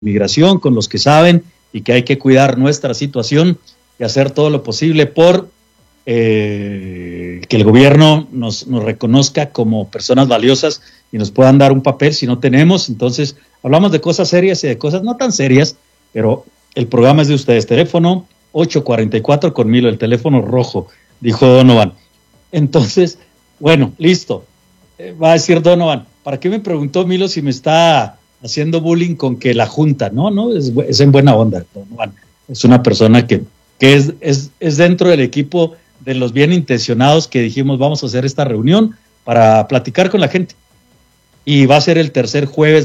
migración, con los que saben y que hay que cuidar nuestra situación y hacer todo lo posible por que el gobierno nos reconozca como personas valiosas y nos puedan dar un papel si no tenemos. Entonces, hablamos de cosas serias y de cosas no tan serias, pero el programa es de ustedes. Teléfono 844 con Milo, el teléfono rojo, dijo Donovan. Entonces, bueno, listo. Va a decir Donovan, ¿para qué me preguntó Milo si me está haciendo bullying con que la Junta? No, es en buena onda, Donovan. Es una persona que es dentro del equipo de los bien intencionados que dijimos vamos a hacer esta reunión para platicar con la gente. Y va a ser el tercer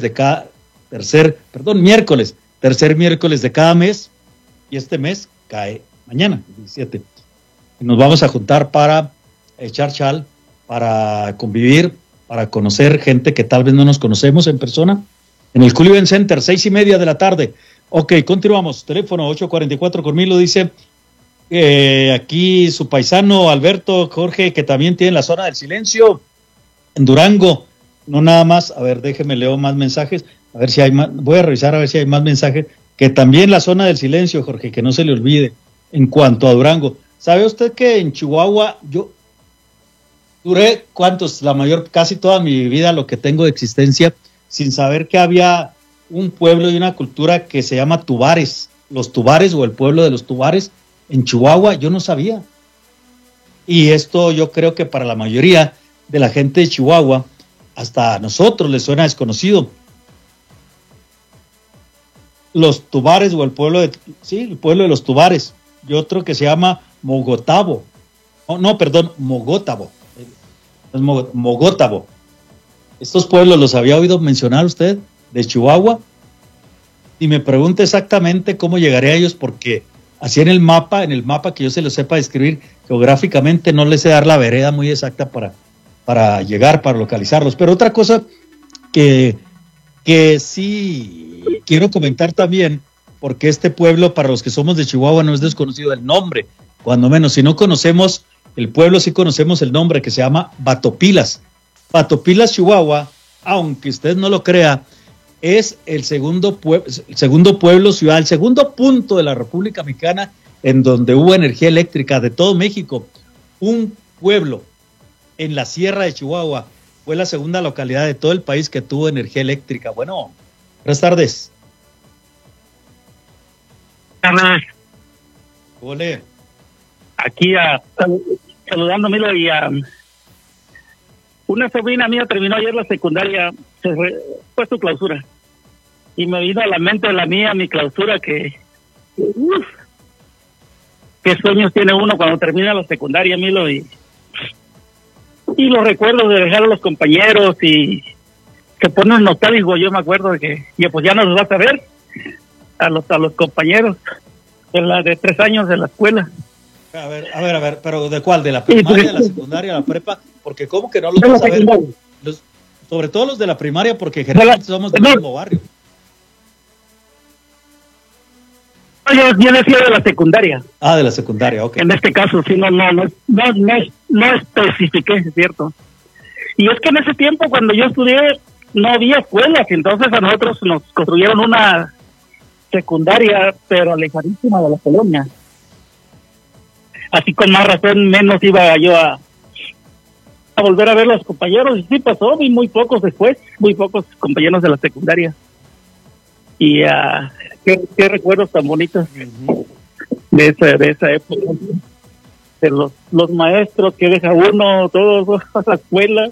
miércoles de cada mes, y este mes cae mañana, el 17. Y nos vamos a juntar para echar chal, para convivir, para conocer gente que tal vez no nos conocemos en persona, en el Cool Event Center, 6:30 de la tarde. Ok, continuamos. Teléfono 844 con Milo, dice aquí su paisano Alberto Jorge, que también tiene la zona del silencio en Durango. No nada más, a ver, déjeme leo más mensajes, a ver si hay más, voy a revisar a ver si hay más mensajes, que también la zona del silencio, Jorge, que no se le olvide. En cuanto a Durango, ¿sabe usted que en Chihuahua yo duré casi toda mi vida, lo que tengo de existencia, sin saber que había un pueblo y una cultura que se llama Tubares, los Tubares o el pueblo de los Tubares en Chihuahua? Yo no sabía. Y esto yo creo que para la mayoría de la gente de Chihuahua, hasta a nosotros les suena desconocido. Los Tubares o el pueblo de los Tubares, y otro que se llama Mogotabo. Mogótabo. Es Mogótabo. Estos pueblos los había oído mencionar usted, de Chihuahua, y me pregunta exactamente cómo llegaré a ellos, porque así en el mapa que yo se lo sepa describir geográficamente, no les sé dar la vereda muy exacta para llegar, para localizarlos. Pero otra cosa que sí quiero comentar también, porque este pueblo, para los que somos de Chihuahua, no es desconocido el nombre, cuando menos. Si no conocemos el pueblo, sí conocemos el nombre, que se llama Batopilas. Batopilas, Chihuahua, aunque usted no lo crea, es el segundo pueblo, ciudad, el segundo punto de la República Mexicana en donde hubo energía eléctrica de todo México. Un pueblo en la Sierra de Chihuahua fue la segunda localidad de todo el país que tuvo energía eléctrica. Bueno, buenas tardes. Hola. Aquí saludándome y una sobrina mía terminó ayer la secundaria, fue su clausura, y me vino a la mente mi clausura, qué sueños tiene uno cuando termina la secundaria, Milo, y los recuerdos de dejar a los compañeros y se pone nostálgico. Yo me acuerdo de que pues ya no los vas a ver a los compañeros de 3 años de la escuela. A ver, pero ¿de cuál? ¿De la primaria, de la secundaria, de la prepa? Porque ¿cómo que no los vas a ver? Sobre todo los de la primaria, porque generalmente somos del mismo barrio. Yo decía de la secundaria. Ah, de la secundaria, ok. En este caso, sí, no especifiqué, es cierto. Y es que en ese tiempo, cuando yo estudié, no había escuelas, entonces a nosotros nos construyeron una secundaria, pero lejanísima de la colonia. Así con más razón, menos iba yo a volver a ver a los compañeros, y sí pasó, vi muy pocos compañeros de la secundaria. Y qué recuerdos tan bonitos de esa época, de los maestros que deja uno, todos a la escuela,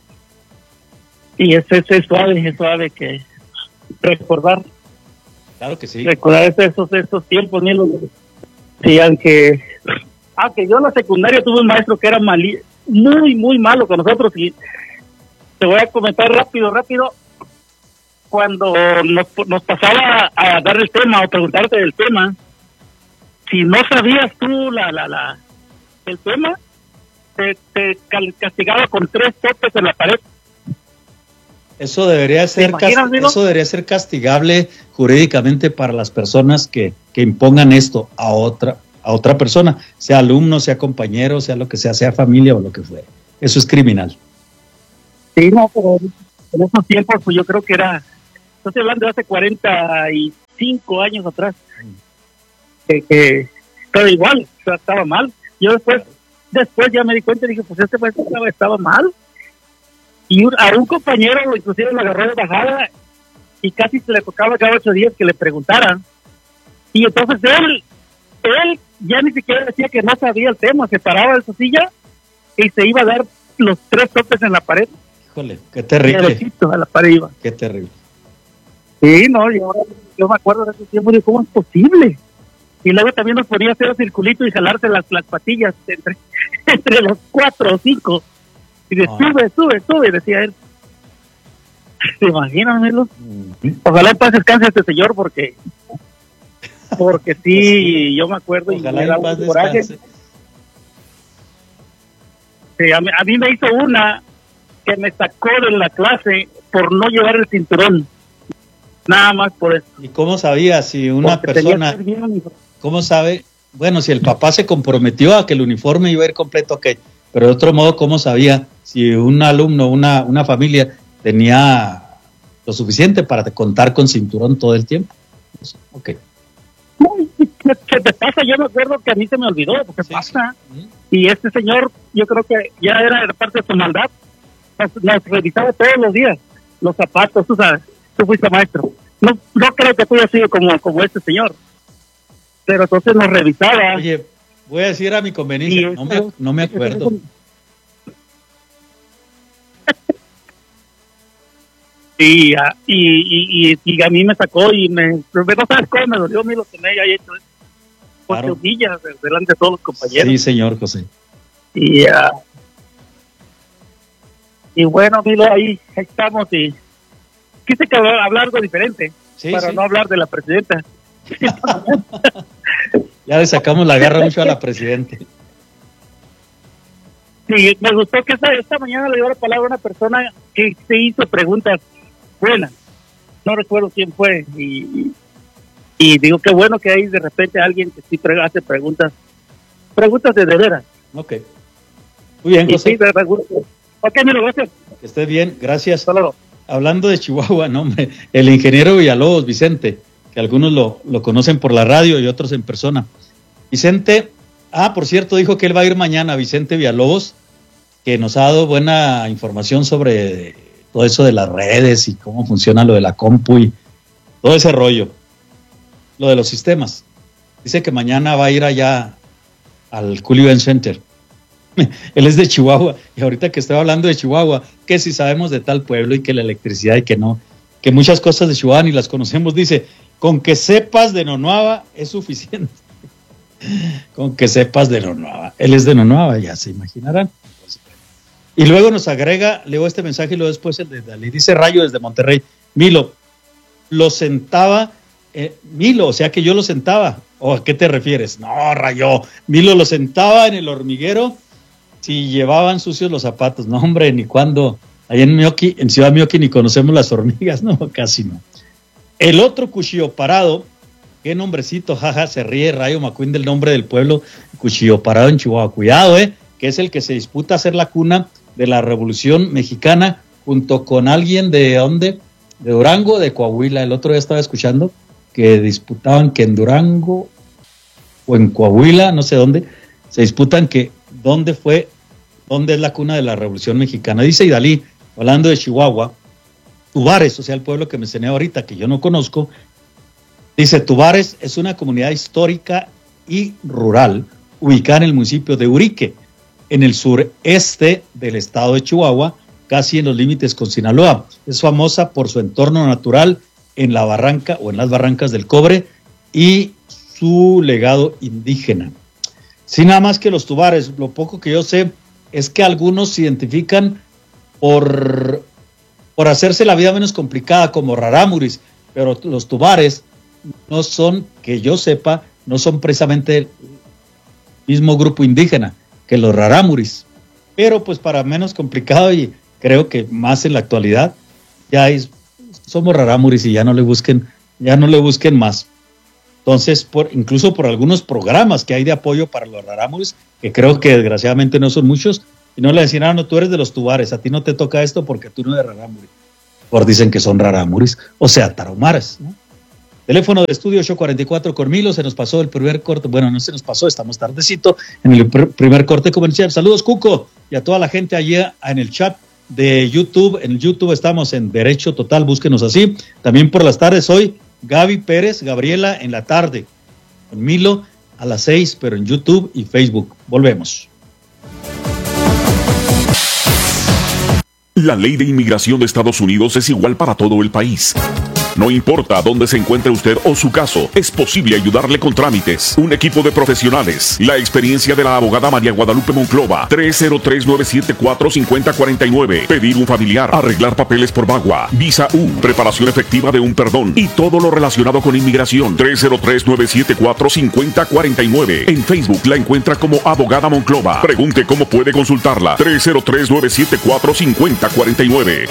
y es suave que recordar. Claro que sí. Recordar esos tiempos, sí, aunque yo en la secundaria tuve un maestro que era muy, muy malo con nosotros, y te voy a comentar rápido, cuando nos pasaba a dar el tema o preguntarte del tema, si no sabías tú el tema, te castigaba con 3 topes en la pared. Eso debería ser castigable jurídicamente para las personas que impongan esto a otra persona, sea alumno, sea compañero, sea lo que sea familia o lo que fuera. Eso es criminal. Sí, no, pero en esos tiempos pues yo creo que era estoy hablando de hace 45 años atrás, que pero igual, o sea, estaba mal. Yo después ya me di cuenta y dije, pues este maestro estaba mal. Y a un compañero inclusive lo agarró de bajada y casi se le tocaba cada 8 días que le preguntaran. Y entonces él ya ni siquiera decía que no sabía el tema, se paraba de su silla y se iba a dar los 3 topes en la pared. Híjole, qué terrible. A la pared iba. Qué terrible. Sí, no, yo me acuerdo de ese tiempo, digo, ¿cómo es posible? Y luego también nos ponía a hacer el circulito y jalarse las patillas entre los 4 o 5. Y de sube, decía él. ¿Se imaginan, Milo? Ojalá en paz descanse este señor, porque sí, yo me acuerdo. Ojalá y me en paz daba coraje. descanse. Sí, a mí me hizo una que me sacó de la clase por no llevar el cinturón. Nada más por eso. ¿Y cómo sabía si una Porque persona, cómo sabe? Bueno, si el papá se comprometió a que el uniforme iba a ir completo, ok. Pero de otro modo, ¿cómo sabía si un alumno, una familia tenía lo suficiente para contar con cinturón todo el tiempo? Ok. ¿Qué te pasa? Yo me acuerdo que a mí se me olvidó, porque pasa. Y este señor, yo creo que ya era parte de su maldad, nos revisaba todos los días los zapatos, tú sabes, tú fuiste maestro. No creo que tú hayas sido como este señor, pero entonces nos revisaba. Oye, voy a decir a mi conveniencia, no me acuerdo. Y a mí me sacó y no sabes cómo me dolió a mí lo que me haya hecho. Porque Claro. humillas delante de todos los compañeros. Sí, señor José. Y bueno, Milo, ahí estamos. Y quise hablar algo diferente, para no hablar de la presidenta. Ya le sacamos la garra mucho a la presidenta. Sí, me gustó que esta mañana le dio la palabra a una persona que se hizo preguntas buenas. No recuerdo quién fue. Y digo, qué bueno que hay de repente alguien que sí hace preguntas de veras. Ok. Muy bien, José. Sí, de verdad. Ok, Milo, gracias. Que estés bien, gracias. Hasta luego. Hablando de Chihuahua, no, hombre, el ingeniero Villalobos, Vicente, que algunos lo conocen por la radio y otros en persona. Vicente, por cierto, dijo que él va a ir mañana, Vicente Villalobos, que nos ha dado buena información sobre todo eso de las redes y cómo funciona lo de la compu y todo ese rollo, lo de los sistemas. Dice que mañana va a ir allá al Cool Event Center. Él es de Chihuahua, y ahorita que estoy hablando de Chihuahua, que si sabemos de tal pueblo y que la electricidad y que no, que muchas cosas de Chihuahua ni las conocemos, dice, con que sepas de Nonuava es suficiente. Con que sepas de Nonuava. Él es de Nonuava, ya se imaginarán. Y luego nos agrega, leo este mensaje y luego después el de Dalí. Dice Rayo desde Monterrey, Milo, lo sentaba, Milo, o sea que yo lo sentaba. ¿O a qué te refieres? No, Rayo, Milo lo sentaba en el hormiguero si llevaban sucios los zapatos. No, hombre, ni cuando. Allá en Ciudad Mioqui ni conocemos las hormigas, no, casi no. El otro Cuchillo Parado, qué nombrecito, jaja, se ríe Rayo McQueen del nombre del pueblo, Cuchillo Parado en Chihuahua. Cuidado, que es el que se disputa a ser la cuna de la Revolución Mexicana, junto con alguien de ¿dónde? De Durango, de Coahuila. El otro día estaba escuchando que disputaban que en Durango o en Coahuila, no sé dónde, se disputan que dónde es la cuna de la Revolución Mexicana. Dice Idalí, hablando de Chihuahua, Tubares, o sea, el pueblo que mencioné ahorita, que yo no conozco, dice, Tubares es una comunidad histórica y rural ubicada en el municipio de Urique, en el sureste del estado de Chihuahua, casi en los límites con Sinaloa. Es famosa por su entorno natural en la barranca o en las barrancas del Cobre y su legado indígena. Sí, nada más que los Tubares, lo poco que yo sé es que algunos se identifican por hacerse la vida menos complicada como rarámuris, pero los Tubares no son, que yo sepa, no son precisamente el mismo grupo indígena que los rarámuris, pero pues para menos complicado y creo que más en la actualidad ya somos rarámuris y ya no le busquen más. Entonces, incluso por algunos programas que hay de apoyo para los rarámuris, que creo que desgraciadamente no son muchos, y no le decían, no, tú eres de los Tubares, a ti no te toca esto porque tú no eres rarámuri. dicen que son rarámuris, o sea, tarahumaras, ¿no? Teléfono de estudio 844 con Milo, se nos pasó el primer corte, bueno, no se nos pasó, estamos tardecito en el primer corte comercial. Saludos, Cuco, y a toda la gente allí en el chat de YouTube. En YouTube estamos en Derecho Total, búsquenos así. También por las tardes hoy, Gaby Pérez, Gabriela en la tarde, con Milo a las 6, pero en YouTube y Facebook. Volvemos. La ley de inmigración de Estados Unidos es igual para todo el país. No importa dónde se encuentre usted o su caso, es posible ayudarle con trámites. Un equipo de profesionales. La experiencia de la abogada María Guadalupe Monclova. 303-974-5049. Pedir un familiar. Arreglar papeles por VAWA. Visa U. Preparación efectiva de un perdón. Y todo lo relacionado con inmigración. 303-974-5049. En Facebook la encuentra como abogada Monclova. Pregunte cómo puede consultarla. 303-974-5049.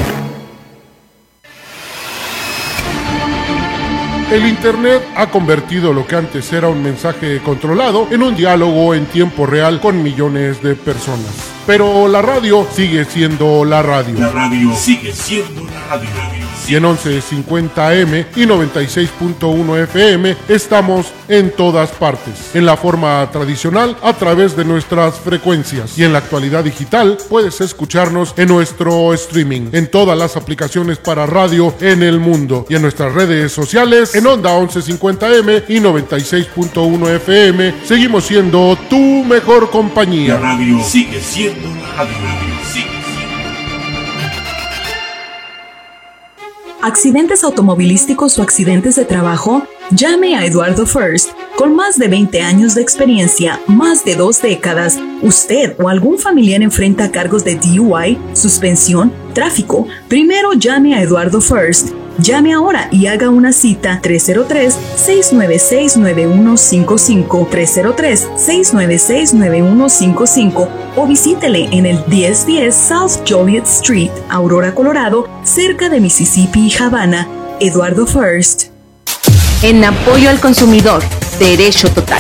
El Internet ha convertido lo que antes era un mensaje controlado en un diálogo en tiempo real con millones de personas. Pero la radio sigue siendo la radio. La radio sigue siendo la radio. Y en 1150 AM y 96.1 FM estamos en todas partes. En la forma tradicional, a través de nuestras frecuencias. Y en la actualidad digital, puedes escucharnos en nuestro streaming, en todas las aplicaciones para radio en el mundo. Y en nuestras redes sociales, en Onda 1150M y 96.1 FM, seguimos siendo tu mejor compañía. La radio sigue siendo la radio. ¿Accidentes automovilísticos o accidentes de trabajo? Llame a Eduardo First. Con más de 20 años de experiencia, más de 2 décadas, usted o algún familiar enfrenta cargos de DUI, suspensión, tráfico. Primero llame a Eduardo First. Llame ahora y haga una cita 303-696-9155, 303-696-9155 o visítele en el 1010 South Joliet Street, Aurora, Colorado, cerca de Mississippi y Havana. Eduardo First. En apoyo al consumidor, Derecho Total.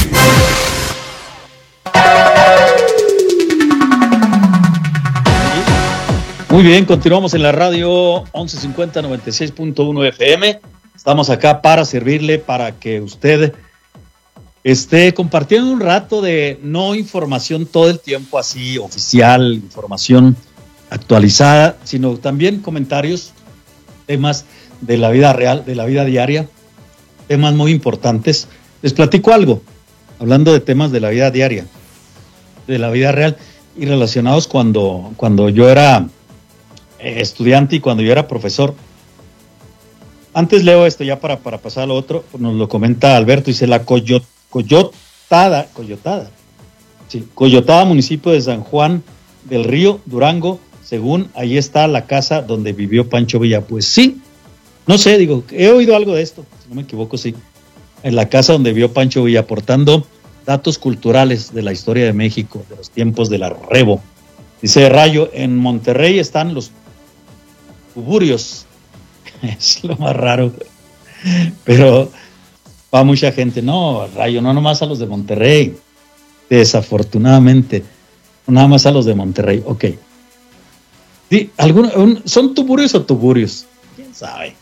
Muy bien, continuamos en la radio 1150 96.1 FM. Estamos acá para servirle, para que usted esté compartiendo un rato de no información todo el tiempo así oficial, información actualizada, sino también comentarios, temas de la vida real, de la vida diaria, temas muy importantes. Les platico algo, hablando de temas de la vida diaria, de la vida real y relacionados cuando yo era estudiante y cuando yo era profesor. Antes leo esto ya para pasar a lo otro, nos lo comenta Alberto, dice la Coyotada, sí, Coyotada, municipio de San Juan del Río, Durango, según ahí está la casa donde vivió Pancho Villa. Pues sí, no sé, digo, he oído algo de esto, si no me equivoco, sí, en la casa donde vivió Pancho Villa, aportando datos culturales de la historia de México, de los tiempos del arrebo. Dice Rayo, en Monterrey están los tuburios, es lo más raro, pero va mucha gente. No, Rayo, no nomás a los de Monterrey, desafortunadamente, no nada más a los de Monterrey. Ok, sí, ¿son tuburios o tuburios? ¿Quién sabe?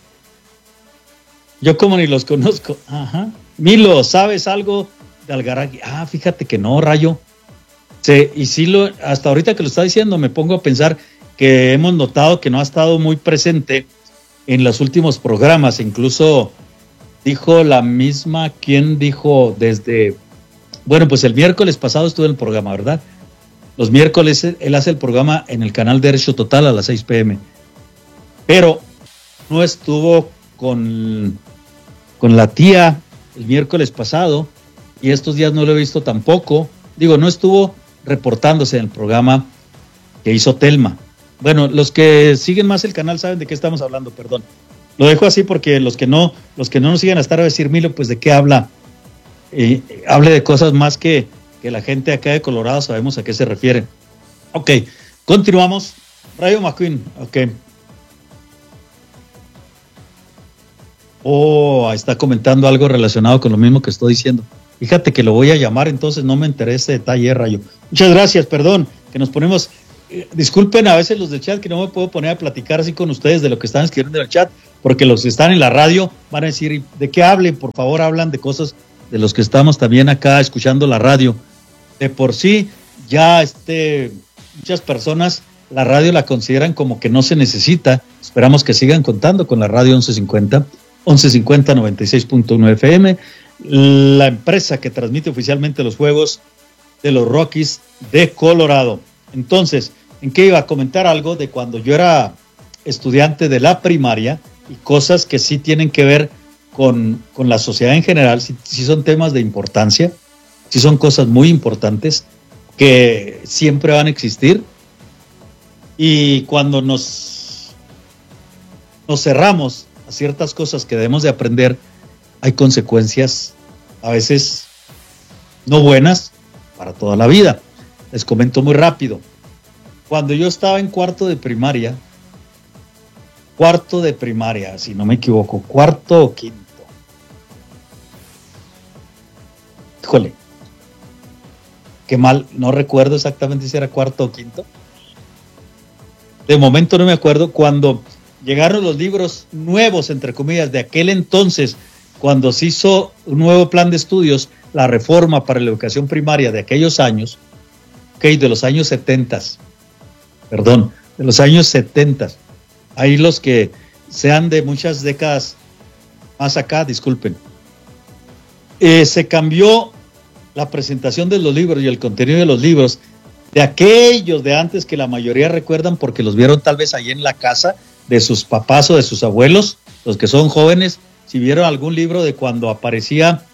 Yo como ni los conozco. Ajá. Milo, ¿sabes algo de Algarraqui? Ah, fíjate que no, Rayo. Sí, y sí, hasta ahorita que lo está diciendo me pongo a pensar que hemos notado que no ha estado muy presente en los últimos programas. Incluso dijo la misma, ¿quién dijo desde? Bueno, pues el miércoles pasado estuvo en el programa, ¿verdad? Los miércoles él hace el programa en el canal Derecho Total a las 6 p.m. Pero no estuvo con la tía el miércoles pasado y estos días no lo he visto tampoco. Digo, no estuvo reportándose en el programa que hizo Telma. Bueno, los que siguen más el canal saben de qué estamos hablando, perdón. Lo dejo así porque los que no nos siguen hasta ahora a decir, Milo, pues de qué habla. Hable de cosas más que la gente acá de Colorado sabemos a qué se refiere. Ok, continuamos. Rayo McQueen, ok. Ahí está comentando algo relacionado con lo mismo que estoy diciendo. Fíjate que lo voy a llamar, entonces no me enteré ese detalle, Rayo. Muchas gracias, perdón, que nos ponemos disculpen a veces los del chat que no me puedo poner a platicar así con ustedes de lo que están escribiendo en el chat, porque los que están en la radio van a decir, ¿de qué hablen? Por favor, hablan de cosas de los que estamos también acá escuchando la radio. De por sí, ya muchas personas la radio la consideran como que no se necesita. Esperamos que sigan contando con la radio 1150 96.1 FM, la empresa que transmite oficialmente los juegos de los Rockies de Colorado. Entonces, ¿en qué iba a comentar algo de cuando yo era estudiante de la primaria y cosas que sí tienen que ver con la sociedad en general? Sí son temas de importancia, sí son cosas muy importantes que siempre van a existir, y cuando nos cerramos a ciertas cosas que debemos de aprender, hay consecuencias a veces no buenas para toda la vida. Les comento muy rápido. Cuando yo estaba en cuarto de primaria, si no me equivoco, cuarto o quinto. Híjole, qué mal, no recuerdo exactamente si era cuarto o quinto. De momento no me acuerdo. Cuando llegaron los libros nuevos, entre comillas, de aquel entonces, cuando se hizo un nuevo plan de estudios, la reforma para la educación primaria de aquellos años, de los años 70, ahí los que sean de muchas décadas más acá, disculpen, se cambió la presentación de los libros y el contenido de los libros de aquellos de antes que la mayoría recuerdan porque los vieron tal vez ahí en la casa de sus papás o de sus abuelos. Los que son jóvenes, si vieron algún libro de cuando aparecía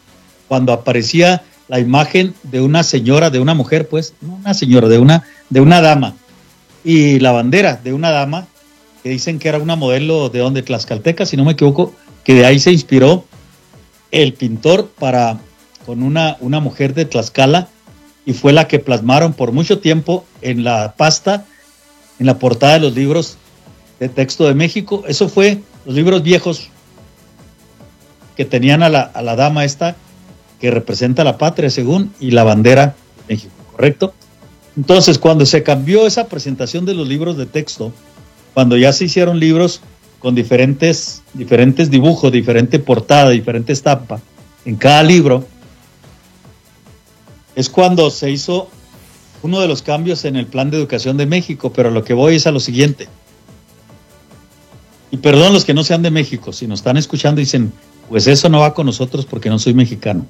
la imagen de una señora, de una mujer, pues, no una señora, de una dama, y la bandera de una dama, que dicen que era una modelo de Tlaxcalteca, si no me equivoco, que de ahí se inspiró el pintor con una mujer de Tlaxcala, y fue la que plasmaron por mucho tiempo en la pasta, en la portada de los libros de texto de México. Eso fue los libros viejos que tenían a la dama esta que representa la patria, según, y la bandera de México, ¿correcto? Entonces, cuando se cambió esa presentación de los libros de texto, cuando ya se hicieron libros con diferentes dibujos, diferente portada, diferente estampa en cada libro, es cuando se hizo uno de los cambios en el Plan de Educación de México. Pero lo que voy es a lo siguiente. Y perdón los que no sean de México, si nos están escuchando y dicen, pues eso no va con nosotros porque no soy mexicano.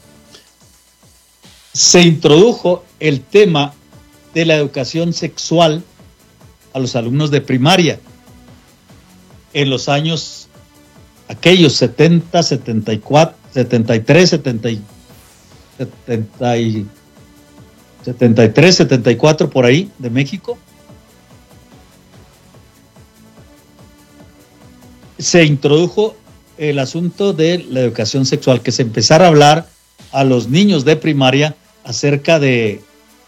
Se introdujo el tema de la educación sexual a los alumnos de primaria en los años aquellos 70, 74, 73, 73, 74 por ahí de México. Se introdujo el asunto de la educación sexual, que se empezara a hablar a los niños de primaria acerca de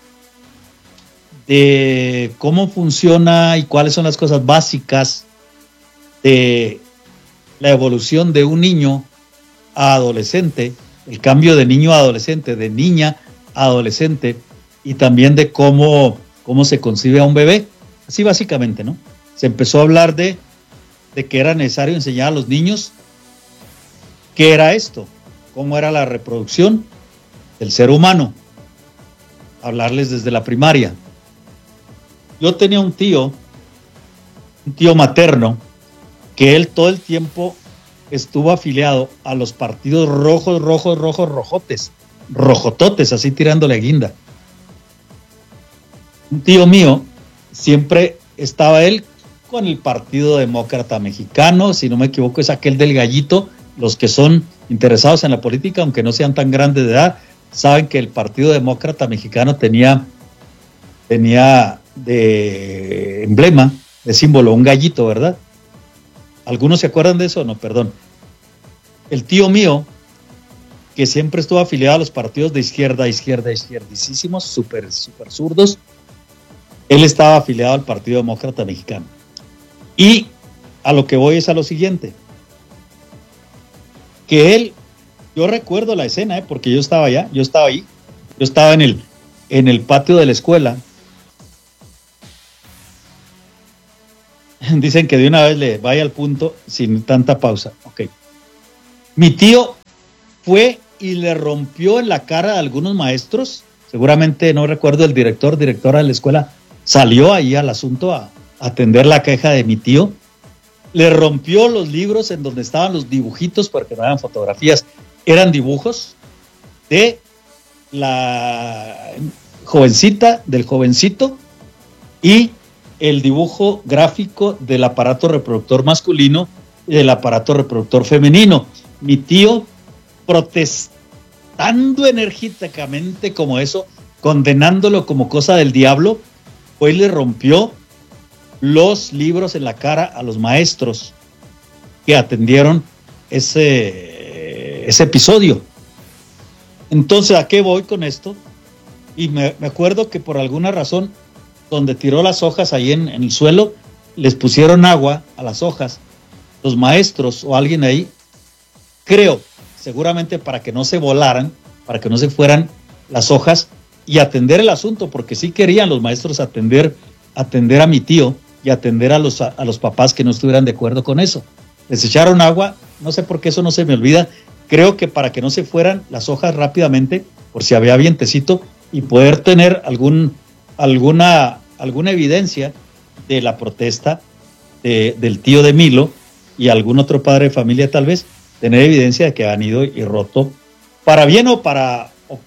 cómo funciona y cuáles son las cosas básicas de la evolución de un niño a adolescente, el cambio de niño a adolescente, de niña a adolescente, y también de cómo se concibe a un bebé. Así básicamente, ¿no? Se empezó a hablar de que era necesario enseñar a los niños qué era esto, cómo era la reproducción del ser humano, hablarles desde la primaria. Yo tenía un tío materno, que él todo el tiempo estuvo afiliado a los partidos rojototes, así tirándole a guinda. Un tío mío, siempre estaba él con el Partido Demócrata Mexicano, si no me equivoco es aquel del gallito. Los que son interesados en la política, aunque no sean tan grandes de edad, saben que el Partido Demócrata Mexicano tenía de emblema, de símbolo, un gallito, ¿verdad? ¿Algunos se acuerdan de eso? No, perdón. El tío mío, que siempre estuvo afiliado a los partidos de izquierdísimos, súper zurdos, él estaba afiliado al Partido Demócrata Mexicano. Y a lo que voy es a lo siguiente, que él, yo recuerdo la escena, porque yo estaba allá, yo estaba ahí, yo estaba en el patio de la escuela, Dicen que de una vez le vaya al punto sin tanta pausa. Ok. Mi tío fue y le rompió en la cara a algunos maestros. Seguramente, no recuerdo, el directora de la escuela salió ahí al asunto a atender la queja de mi tío. Le rompió los libros en donde estaban los dibujitos, porque no eran fotografías, eran dibujos de la jovencita, del jovencito, y el dibujo gráfico del aparato reproductor masculino y del aparato reproductor femenino. Mi tío, protestando enérgicamente como eso, condenándolo como cosa del diablo, pues le rompió los libros en la cara a los maestros que atendieron ese episodio. Entonces, ¿a qué voy con esto? Y me acuerdo que por alguna razón, donde tiró las hojas ahí en el suelo, les pusieron agua a las hojas, los maestros o alguien ahí, creo, seguramente para que no se volaran, para que no se fueran las hojas y atender el asunto, porque sí querían los maestros atender a mi tío y atender a los papás que no estuvieran de acuerdo con eso. Les echaron agua, no sé por qué eso no se me olvida, creo que para que no se fueran las hojas rápidamente, por si había vientecito, y poder tener alguna evidencia de la protesta del tío de Milo y algún otro padre de familia tal vez, tener evidencia de que han ido y roto, para bien o para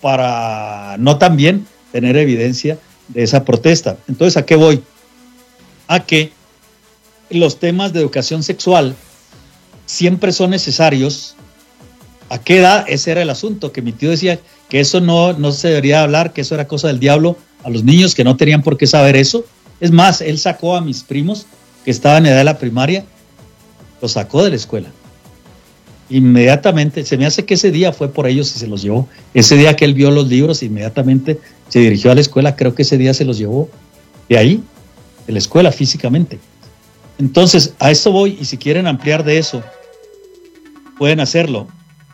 no tan bien, tener evidencia de esa protesta. Entonces, ¿a qué voy? A que los temas de educación sexual siempre son necesarios. ¿A qué edad? Ese era el asunto, que mi tío decía que eso no se debería hablar, que eso era cosa del diablo, a los niños que no tenían por qué saber eso. Es más, él sacó a mis primos que estaban en edad de la primaria, los sacó de la escuela. Inmediatamente, se me hace que ese día fue por ellos y se los llevó. Ese día que él vio los libros, inmediatamente se dirigió a la escuela, creo que ese día se los llevó de ahí, de la escuela físicamente. Entonces, a eso voy, y si quieren ampliar de eso, pueden hacerlo.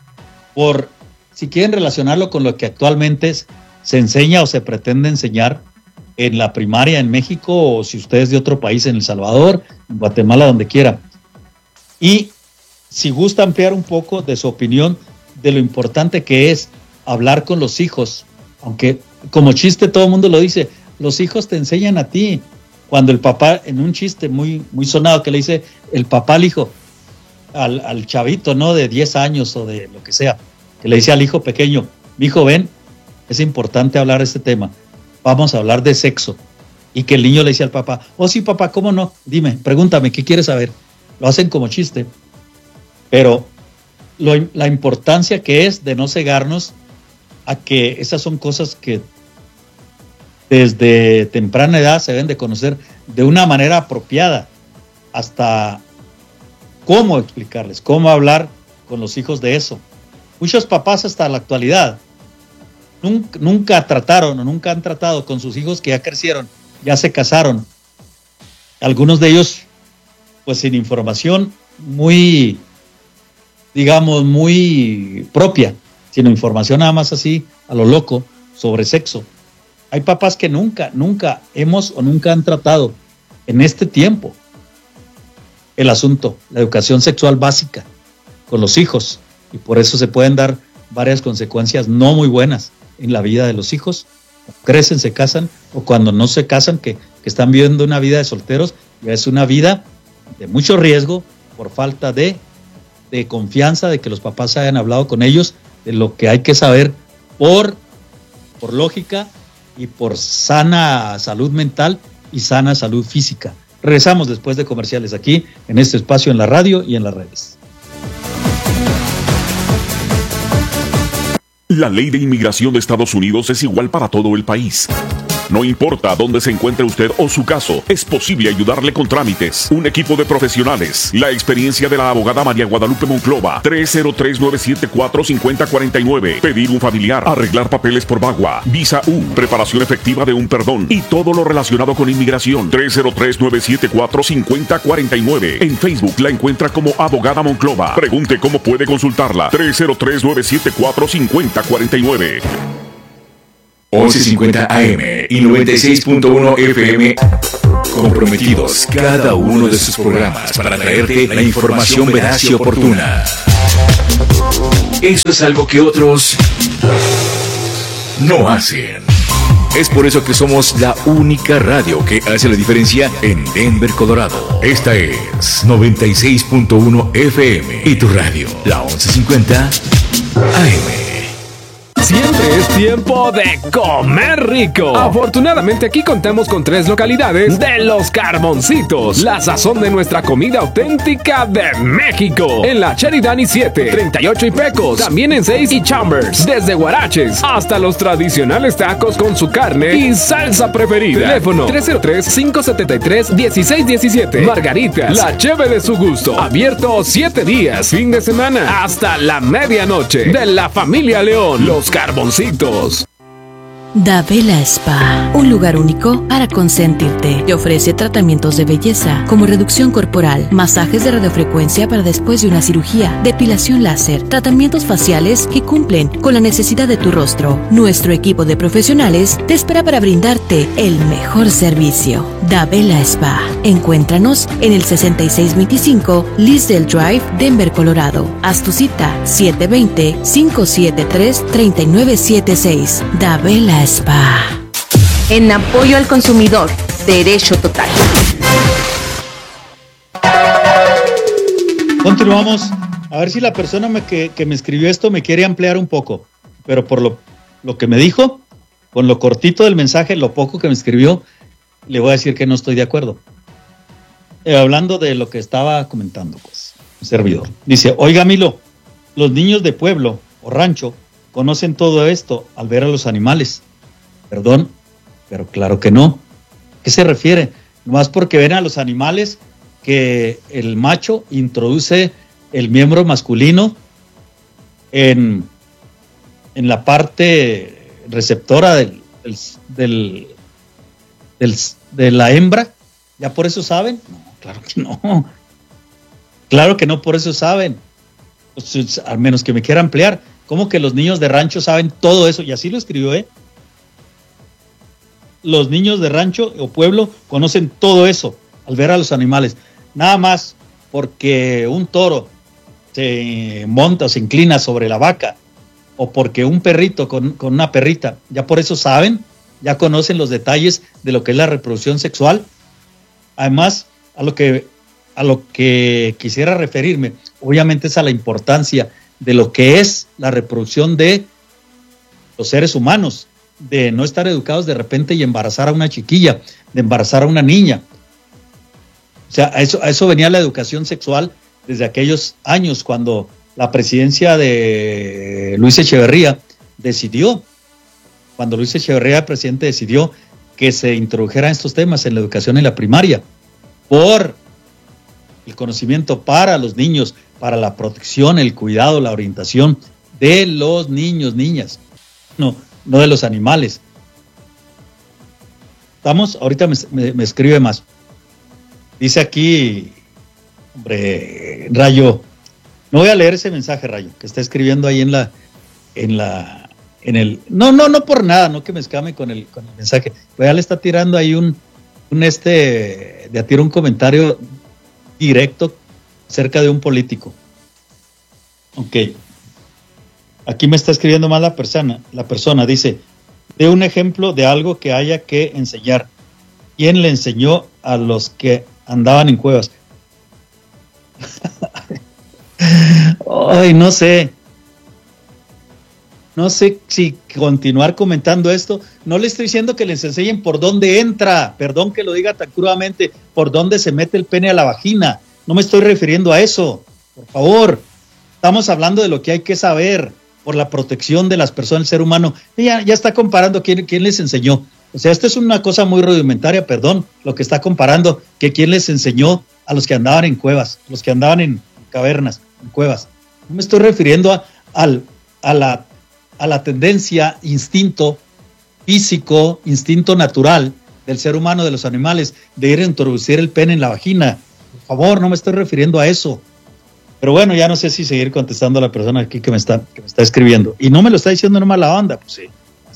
Si quieren relacionarlo con lo que actualmente se enseña o se pretende enseñar en la primaria en México, o si ustedes de otro país, en El Salvador, en Guatemala, donde quiera. Y si gusta ampliar un poco de su opinión de lo importante que es hablar con los hijos, aunque como chiste todo el mundo lo dice, los hijos te enseñan a ti. Cuando el papá, en un chiste muy, muy sonado que le dice el papá al hijo, al chavito, ¿no? De 10 años o de lo que sea, que le dice al hijo pequeño, mi hijo, ven, es importante hablar de este tema, vamos a hablar de sexo. Y que el niño le dice al papá, oh sí papá, ¿cómo no? Dime, pregúntame, ¿qué quieres saber? Lo hacen como chiste, pero la importancia que es de no cegarnos a que esas son cosas que desde temprana edad se deben de conocer de una manera apropiada, hasta cómo explicarles, cómo hablar con los hijos de eso. Muchos papás hasta la actualidad nunca trataron o nunca han tratado con sus hijos que ya crecieron, ya se casaron. Algunos de ellos, pues sin información muy, digamos, muy propia, sino información nada más así, a lo loco, sobre sexo. Hay papás que nunca hemos o nunca han tratado en este tiempo el asunto, la educación sexual básica con los hijos, y por eso se pueden dar varias consecuencias no muy buenas en la vida de los hijos. Crecen, se casan, o cuando no se casan, que están viviendo una vida de solteros, ya es una vida de mucho riesgo por falta de confianza, de que los papás hayan hablado con ellos de lo que hay que saber por lógica y por sana salud mental y sana salud física. Regresamos después de comerciales aquí en este espacio, en la radio y en las redes. La ley de inmigración de Estados Unidos es igual para todo el país. No importa dónde se encuentre usted o su caso, es posible ayudarle con trámites. Un equipo de profesionales. La experiencia de la abogada María Guadalupe Monclova. 303-974-5049. Pedir un familiar. Arreglar papeles por VAWA. Visa U. Preparación efectiva de un perdón. Y todo lo relacionado con inmigración. 303-974-5049. En Facebook la encuentra como Abogada Monclova. Pregunte cómo puede consultarla. 303-974-5049. 1150 AM y 96.1 FM, comprometidos cada uno de sus programas para traerte la información veraz y oportuna. Eso es algo que otros no hacen. Es por eso que somos la única radio que hace la diferencia en Denver, Colorado. Esta es 96.1 FM y tu radio, la 1150 AM. Siempre es tiempo de comer rico. Afortunadamente aquí contamos con 3 localidades de Los Carboncitos, la sazón de nuestra comida auténtica de México. En la Sheridan y 7, 38 y Pecos, también en 6 y Chambers, desde Huaraches hasta los tradicionales tacos con su carne y salsa preferida. Teléfono 303-573-1617. Margaritas, la cheve de su gusto. Abierto 7 días, fin de semana, hasta la medianoche. De la familia León, Los Carboncitos. Dabela Spa, un lugar único para consentirte. Te ofrece tratamientos de belleza como reducción corporal, masajes de radiofrecuencia para después de una cirugía, depilación láser, tratamientos faciales que cumplen con la necesidad de tu rostro. Nuestro equipo de profesionales te espera para brindarte el mejor servicio. Dabela Spa. Encuéntranos en el 6625 Lisdale Drive, Denver, Colorado. Haz tu cita 720-573-3976. Dabela Spa. En apoyo al consumidor, derecho total. Continuamos. A ver si la persona que me escribió esto me quiere ampliar un poco. Pero por lo que me dijo, con lo cortito del mensaje, lo poco que me escribió, le voy a decir que no estoy de acuerdo. Hablando de lo que estaba comentando, pues, un servidor. Dice, oiga, Milo, los niños de pueblo o rancho conocen todo esto al ver a los animales. Perdón, pero claro que no. ¿Qué se refiere? Nomás porque ven a los animales que el macho introduce el miembro masculino en la parte receptora de la hembra. ¿Ya por eso saben? No, claro que no. Claro que no por eso saben. Pues, al menos que me quiera ampliar. ¿Cómo que los niños de rancho saben todo eso? Y así lo escribió, ¿eh? Los niños de rancho o pueblo conocen todo eso al ver a los animales. Nada más porque un toro se monta o se inclina sobre la vaca, o porque un perrito con una perrita, ya por eso saben, ya conocen los detalles de lo que es la reproducción sexual. Además, a lo que quisiera referirme, obviamente, es a la importancia de lo que es la reproducción de los seres humanos, de no estar educados de repente y embarazar a una chiquilla, de embarazar a una niña. O sea, a eso venía la educación sexual desde aquellos años, cuando la presidencia de Luis Echeverría cuando Luis Echeverría, presidente, decidió que se introdujeran estos temas en la educación en la primaria, por el conocimiento para los niños, para la protección, el cuidado, la orientación de los niños, niñas, no de los animales. ¿Estamos? Ahorita me escribe más. Dice aquí, hombre, Rayo, no voy a leer ese mensaje, Rayo, que está escribiendo ahí no por nada, no que me escame con el mensaje. Pues ya le está tirando ahí un comentario directo acerca de un político. Ok. Aquí me está escribiendo más la persona dice, de un ejemplo de algo que haya que enseñar. ¿Quién le enseñó a los que andaban en cuevas? Ay, no sé si continuar comentando esto. No le estoy diciendo que les enseñen por dónde entra, perdón que lo diga tan crudamente, por dónde se mete el pene a la vagina. No me estoy refiriendo a eso, por favor. Estamos hablando de lo que hay que saber por la protección de las personas, el ser humano. Ya está comparando quién les enseñó. O sea, esto es una cosa muy rudimentaria, perdón, lo que está comparando, que quién les enseñó a los que andaban en cuevas, los que andaban en cavernas, en cuevas. No me estoy refiriendo a la tendencia, instinto físico, instinto natural del ser humano, de los animales, de ir a introducir el pene en la vagina. Por favor, no me estoy refiriendo a eso. Pero bueno, ya no sé si seguir contestando a la persona aquí que me está escribiendo. Y no me lo está diciendo en mala onda, pues sí.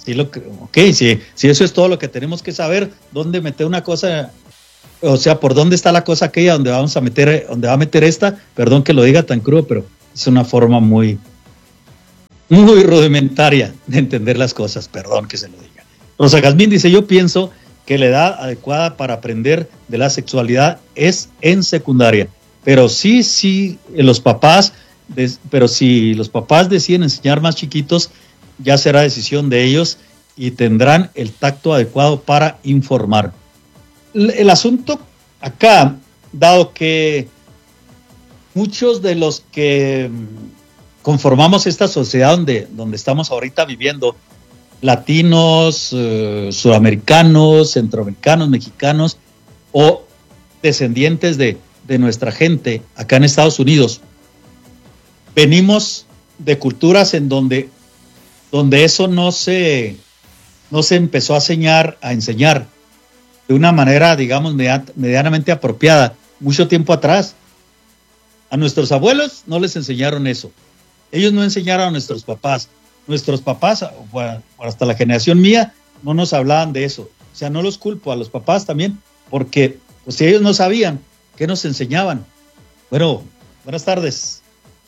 si eso es todo lo que tenemos que saber, dónde meter una cosa, o sea, por dónde está la cosa aquella donde va a meter esta, perdón que lo diga tan crudo, pero es una forma muy rudimentaria de entender las cosas, perdón que se lo diga. Rosa Jazmín dice, yo pienso que la edad adecuada para aprender de la sexualidad es en secundaria, pero si los papás deciden enseñar más chiquitos, ya será decisión de ellos y tendrán el tacto adecuado para informar. El asunto acá, dado que muchos de los que conformamos esta sociedad donde estamos ahorita viviendo, latinos, sudamericanos, centroamericanos, mexicanos o descendientes de nuestra gente acá en Estados Unidos, venimos de culturas en donde eso no se empezó a enseñar de una manera, digamos, medianamente apropiada mucho tiempo atrás. A nuestros abuelos no les enseñaron eso. Ellos no enseñaron a nuestros papás. Nuestros papás, hasta la generación mía, no nos hablaban de eso. O sea, no los culpo a los papás también, porque pues, si ellos no sabían, ¿qué nos enseñaban? Bueno, buenas tardes.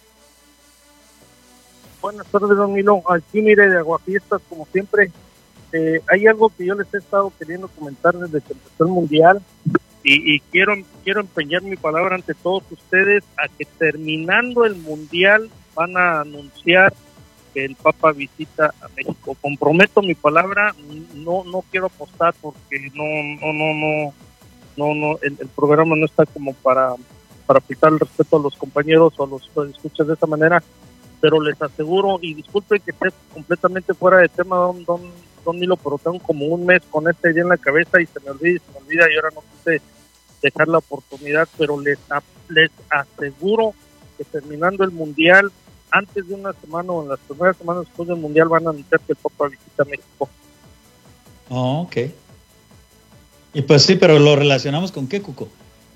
Buenas tardes, don Milo. Aquí, mire, de Aguafiestas, como siempre, hay algo que yo les he estado queriendo comentar desde que empezó el Mundial y quiero empeñar mi palabra ante todos ustedes a que terminando el Mundial van a anunciar que el Papa visita a México. Comprometo mi palabra, no quiero apostar porque no, el programa no está como para aplicar el respeto a los compañeros o a los escuchas de esa manera, pero les aseguro, y disculpen que esté completamente fuera de tema, don Milo, pero tengo como un mes con esta idea en la cabeza y se me olvida y ahora no quise dejar la oportunidad, pero les aseguro que terminando el Mundial, antes de una semana o en las primeras semanas después del Mundial van a anunciar que el Papa visita México. Oh, ok. Y pues sí, pero lo relacionamos con qué, Cuco.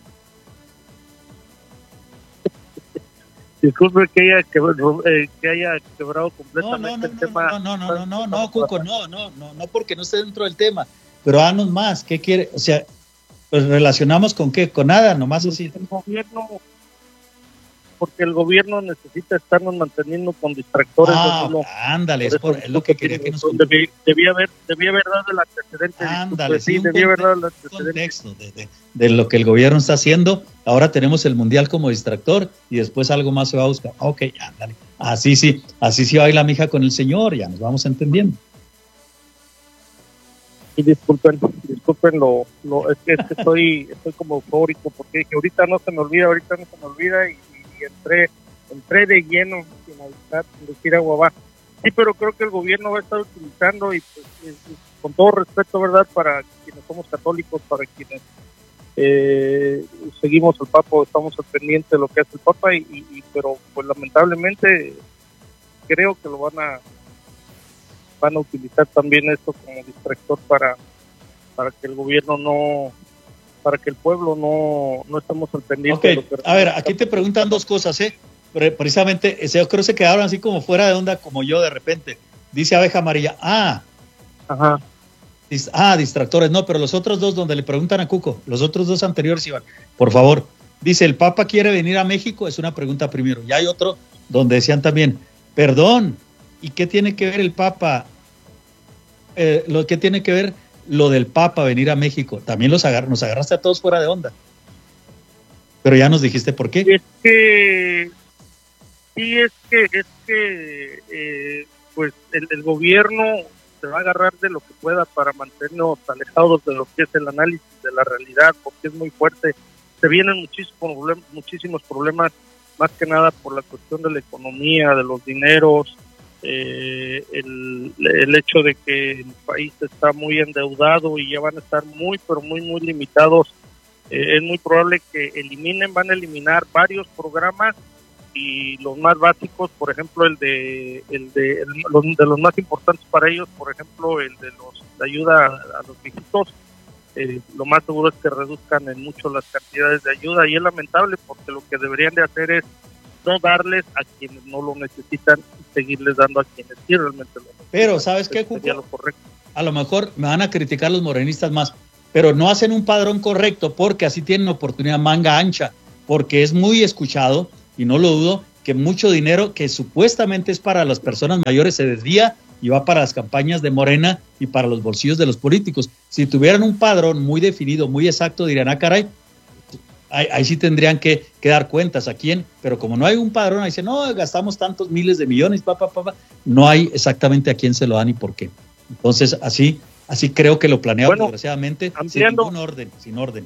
Disculpe que haya quebrado completamente el tema. No, Cuco, no, porque no esté dentro del tema. Pero háganos más, ¿qué quiere? O sea, pues relacionamos con qué, con nada, nomás así. Porque el gobierno necesita estarnos manteniendo con distractores. Ándale, es lo que quería que nos... Debía haber dado el antecedente. Ándale, sí, debía haber dado el antecedente. Contexto de lo que el gobierno está haciendo. Ahora tenemos el Mundial como distractor y después algo más se va a buscar. Ok, ándale. Así sí baila mi hija con el Señor, ya nos vamos entendiendo. Y disculpen es que estoy como eufórico porque dije, ahorita no se me olvida y entré de lleno sin avisar, sin decir agua va. Sí, pero creo que el gobierno va a estar utilizando y pues con todo respeto, ¿verdad? Para quienes somos católicos, para quienes seguimos al Papa, estamos al pendiente de lo que hace el Papa pero pues lamentablemente creo que lo van a utilizar también esto como distractor para que el gobierno para que el pueblo no estemos al pendiente. Okay. De lo que... A ver, aquí te preguntan dos cosas, precisamente, yo creo que se quedaron así como fuera de onda, como yo de repente. Dice Abeja Amarilla, ajá. Distractores, no, pero los otros dos donde le preguntan a Cuco, los otros dos anteriores iban, por favor. Dice, ¿el Papa quiere venir a México? Es una pregunta primero. Y hay otro donde decían también, perdón, ¿y qué tiene que ver el Papa? ¿Qué tiene que ver lo del Papa venir a México? También nos agarraste a todos fuera de onda. Pero ya nos dijiste por qué. Es que pues el gobierno se va a agarrar de lo que pueda para mantenernos alejados de lo que es el análisis de la realidad, porque es muy fuerte. Se vienen muchísimos problemas, más que nada por la cuestión de la economía, de los dineros, el hecho de que el país está muy endeudado y ya van a estar muy limitados. Es muy probable que van a eliminar varios programas y los más básicos, por ejemplo de los más importantes para ellos, por ejemplo el de ayuda a los viejitos, lo más seguro es que reduzcan en mucho las cantidades de ayuda y es lamentable porque lo que deberían de hacer es no darles a quienes no lo necesitan y seguirles dando a quienes sí realmente lo necesitan. Pero, ¿sabes qué, Cuco? Sería lo correcto. A lo mejor me van a criticar los morenistas más, pero no hacen un padrón correcto porque así tienen oportunidad manga ancha, porque es muy escuchado, y no lo dudo, que mucho dinero que supuestamente es para las personas mayores se desvía y va para las campañas de Morena y para los bolsillos de los políticos. Si tuvieran un padrón muy definido, muy exacto, dirían, caray, ahí sí tendrían que dar cuentas a quién, pero como no hay un padrón, ahí dicen, no, gastamos tantos miles de millones, no hay exactamente a quién se lo dan y por qué. Entonces, así creo que lo planearon, desgraciadamente, sin ningún orden, sin orden.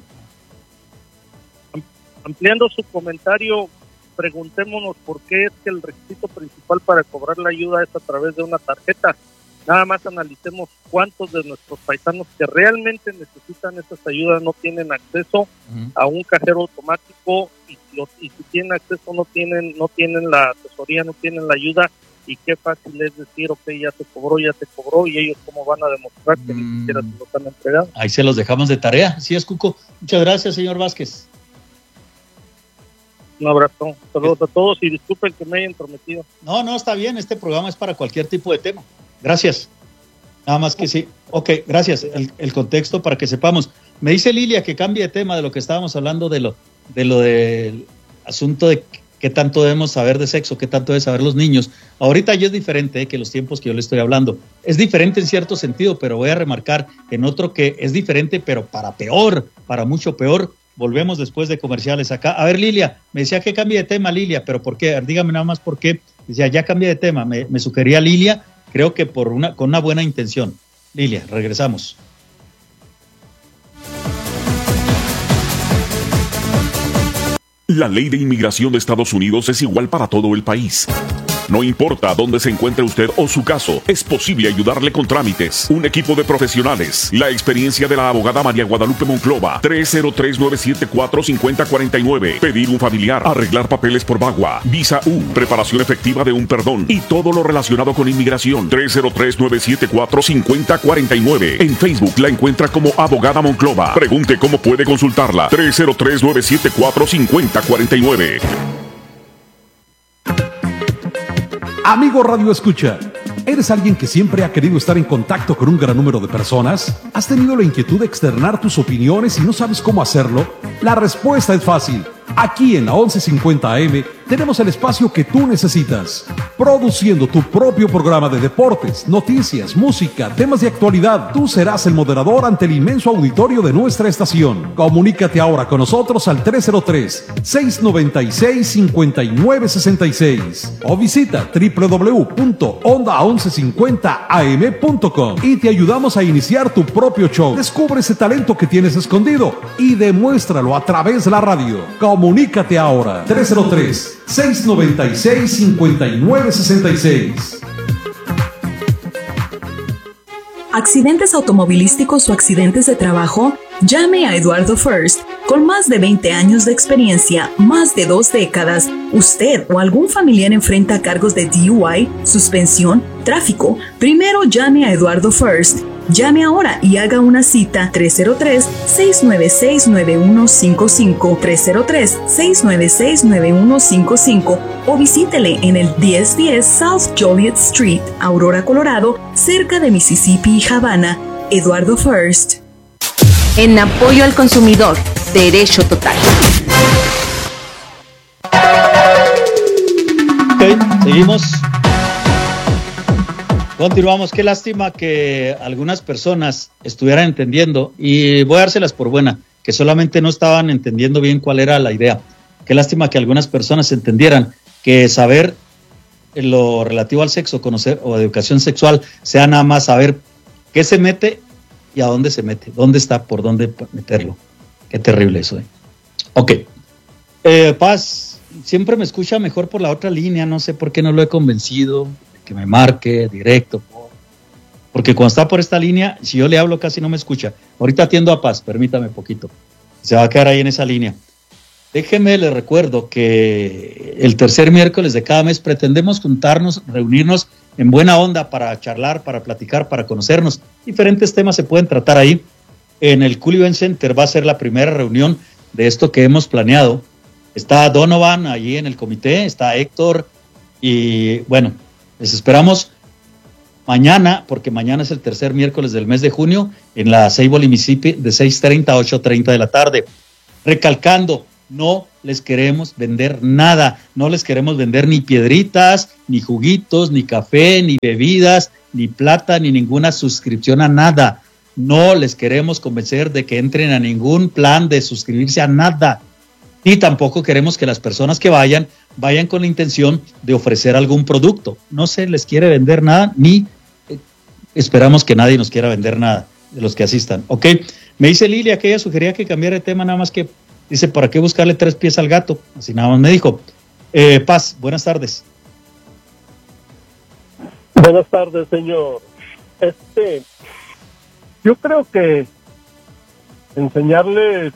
Ampliando su comentario, preguntémonos por qué es que el requisito principal para cobrar la ayuda es a través de una tarjeta. Nada más analicemos cuántos de nuestros paisanos que realmente necesitan esas ayudas no tienen acceso a un cajero automático y si tienen acceso no tienen la asesoría, no tienen la ayuda, y qué fácil es decir, ok, ya te cobró, y ellos cómo van a demostrar que ni siquiera se los han entregado. Ahí se los dejamos de tarea. Así es, Cuco. Muchas gracias, señor Vázquez. Un abrazo, saludos a todos y disculpen que me haya entrometido. No, está bien, este programa es para cualquier tipo de tema. Gracias. Nada más que sí. Ok, gracias. El contexto para que sepamos. Me dice Lilia que cambie de tema de lo que estábamos hablando de lo del asunto de qué tanto debemos saber de sexo, qué tanto deben saber los niños. Ahorita ya es diferente que los tiempos que yo le estoy hablando. Es diferente en cierto sentido, pero voy a remarcar en otro que es diferente, pero para peor, para mucho peor. Volvemos después de comerciales acá. A ver, Lilia, me decía que cambie de tema, Lilia, pero ¿por qué? A ver, dígame nada más por qué. Decía, ya cambié de tema. Me sugería Lilia, creo que con una buena intención. Lilia, regresamos. La ley de inmigración de Estados Unidos es igual para todo el país. No importa dónde se encuentre usted o su caso, es posible ayudarle con trámites. Un equipo de profesionales. La experiencia de la abogada María Guadalupe Monclova. 303-974-5049. Pedir un familiar. Arreglar papeles por VAWA. Visa U. Preparación efectiva de un perdón. Y todo lo relacionado con inmigración. 303-974-5049. En Facebook la encuentra como Abogada Monclova. Pregunte cómo puede consultarla. 303-974-5049. Amigo Radio Escucha, ¿eres alguien que siempre ha querido estar en contacto con un gran número de personas? ¿Has tenido la inquietud de externar tus opiniones y no sabes cómo hacerlo? La respuesta es fácil. Aquí en la 1150 AM tenemos el espacio que tú necesitas, produciendo tu propio programa de deportes, noticias, música, temas de actualidad. Tú serás el moderador ante el inmenso auditorio de nuestra estación. Comunícate ahora con nosotros al 303-696-5966 o visita www.onda1150am.com y te ayudamos a iniciar tu propio show. Descubre ese talento que tienes escondido y demuéstralo a través de la radio. Comunícate ahora, 303-696-5966. ¿Accidentes automovilísticos o accidentes de trabajo? Llame a Eduardo First. Con más de 20 años de experiencia, más de 2 décadas, usted o algún familiar enfrenta cargos de DUI, suspensión, tráfico. Primero llame a Eduardo First. Llame ahora y haga una cita 303-696-9155, 303-696-9155 o visítele en el 1010 South Joliet Street, Aurora, Colorado, cerca de Mississippi y Havana. Eduardo First. En apoyo al consumidor, Derecho Total. Ok, seguimos. Continuamos. Qué lástima que algunas personas estuvieran entendiendo, y voy a dárselas por buena, que solamente no estaban entendiendo bien cuál era la idea. Qué lástima que algunas personas entendieran que saber lo relativo al sexo, conocer o educación sexual, sea nada más saber qué se mete y a dónde se mete, dónde está, por dónde meterlo. Qué terrible eso. Ok. Paz, siempre me escucha mejor por la otra línea, no sé por qué no lo he convencido. Que me marque directo, porque cuando está por esta línea, si yo le hablo casi no me escucha. Ahorita atiendo a Paz, permítame poquito, se va a quedar ahí en esa línea. Déjeme, le recuerdo que el tercer miércoles de cada mes pretendemos juntarnos, reunirnos en buena onda para charlar, para platicar, para conocernos. Diferentes temas se pueden tratar ahí. En el Cool Event Center va a ser la primera reunión de esto que hemos planeado, está Donovan allí en el comité, está Héctor, y bueno, les esperamos mañana, porque mañana es el tercer miércoles del mes de junio, en la Sable y Mississippi, de 6:30 a 8:30 de la tarde. Recalcando, no les queremos vender nada, no les queremos vender ni piedritas, ni juguitos, ni café, ni bebidas, ni plata, ni ninguna suscripción a nada. No les queremos convencer de que entren a ningún plan de suscribirse a nada. Y tampoco queremos que las personas que vayan con la intención de ofrecer algún producto. No se les quiere vender nada, ni esperamos que nadie nos quiera vender nada de los que asistan. Ok, me dice Lilia que ella sugería que cambiara de tema, nada más que dice, ¿para qué buscarle 3 pies al gato? Así nada más me dijo. Paz, buenas tardes. Buenas tardes, señor. Yo creo que enseñarle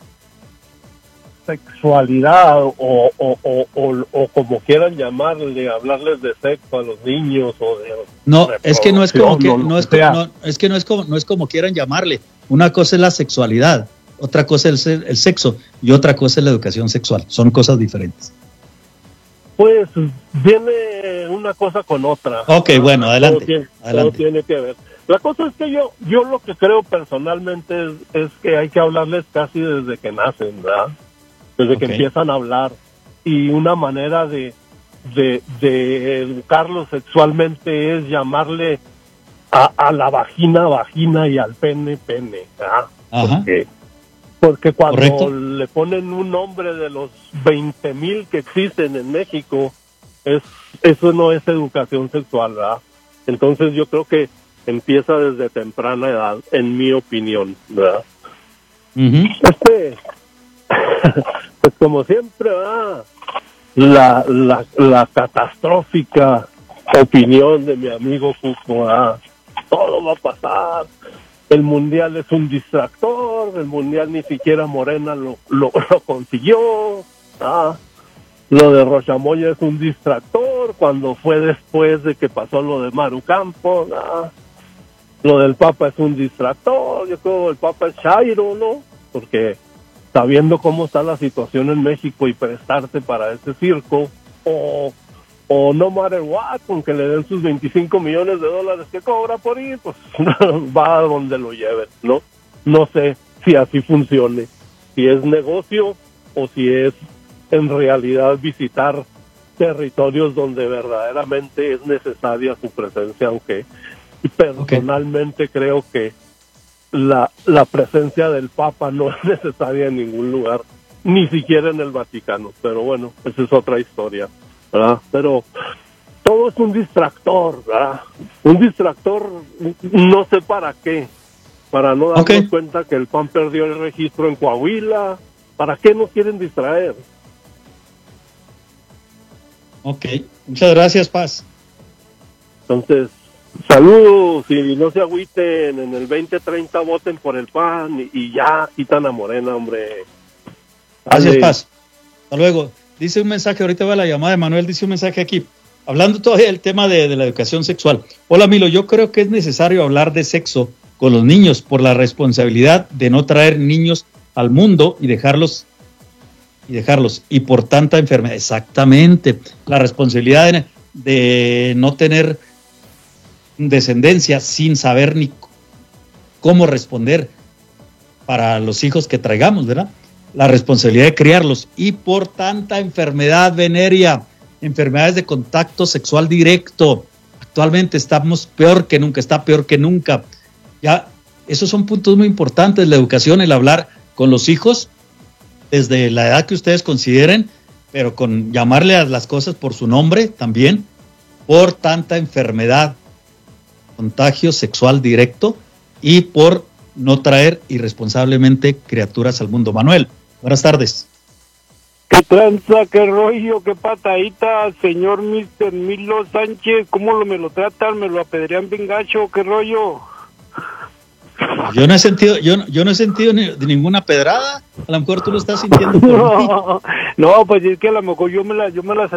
sexualidad o como quieran llamarle, hablarles de sexo a los niños o de no, es que no es como que no es como quieran llamarle. Una cosa es la sexualidad, otra cosa es el sexo y otra cosa es la educación sexual. Son cosas diferentes. Pues viene una cosa con otra. Ok, bueno, adelante. Todo tiene que ver. La cosa es que yo lo que creo personalmente es que hay que hablarles casi desde que nacen, ¿verdad? Desde que empiezan a hablar. Y una manera de educarlos sexualmente es llamarle a la vagina y al pene, ¿verdad? Ajá. Porque cuando Correcto. le ponen un nombre de los 20,000 que existen en México, eso no es educación sexual, ¿verdad? Entonces yo creo que empieza desde temprana edad, en mi opinión, ¿verdad? Uh-huh. Pues como siempre, ¿verdad? La catastrófica opinión de mi amigo Cuco, ¿verdad? Todo va a pasar. El mundial es un distractor, el mundial ni siquiera Morena lo consiguió, ¿ah? Lo de Rochamoya es un distractor cuando fue después de que pasó lo de Maru Campos, ¿ah? Lo del Papa es un distractor, yo creo que el Papa es chairo, ¿no? Porque sabiendo cómo está la situación en México y prestarte para ese circo, o no matter what, con que le den sus $25 millones que cobra por ir, pues va a donde lo lleven, ¿no? No sé si así funcione, si es negocio o si es en realidad visitar territorios donde verdaderamente es necesaria su presencia, aunque personalmente creo que la presencia del Papa no es necesaria en ningún lugar, ni siquiera en el Vaticano, pero bueno, esa es otra historia, ¿verdad? Pero todo es un distractor, ¿verdad? Un distractor, no sé para qué, para no darnos cuenta que el PAN perdió el registro en Coahuila. ¿Para qué nos quieren distraer? Ok, muchas gracias, Paz. Entonces, saludos y no se agüiten, en el 2030 voten por el PAN y ya quitan a Morena, hombre. Gracias, Paz. Hasta luego. Dice un mensaje, ahorita va la llamada de Manuel, dice un mensaje aquí, hablando todavía del tema de la educación sexual. Hola, Milo, yo creo que es necesario hablar de sexo con los niños por la responsabilidad de no traer niños al mundo y dejarlos y por tanta enfermedad. Exactamente, la responsabilidad de no tener descendencia sin saber ni cómo responder para los hijos que traigamos, ¿verdad? La responsabilidad de criarlos y por tanta enfermedad venérea, enfermedades de contacto sexual directo. Actualmente estamos peor que nunca. Ya, esos son puntos muy importantes, la educación, el hablar con los hijos desde la edad que ustedes consideren, pero con llamarle a las cosas por su nombre también, por tanta enfermedad, contagio sexual directo y por no traer irresponsablemente criaturas al mundo. Manuel, buenas tardes. ¿Qué tranza, qué rollo, qué patadita, señor Mr. Milo Sánchez? ¿Cómo me lo tratan? ¿Me lo apedrean bien gacho? ¿Qué rollo? Yo no he sentido ninguna pedrada. A lo mejor tú lo estás sintiendo por ti. No, pues es que a lo mejor me las